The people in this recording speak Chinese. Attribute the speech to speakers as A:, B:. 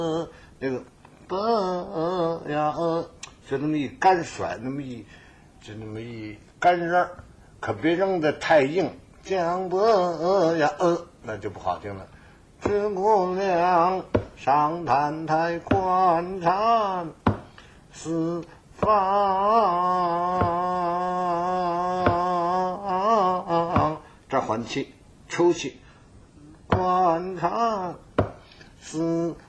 A: 那个呀就那么一干甩，就那么一干扔，可别扔得太硬，江呀那就不好听了。知姑娘上坛台观察四方，这还气抽气，观察四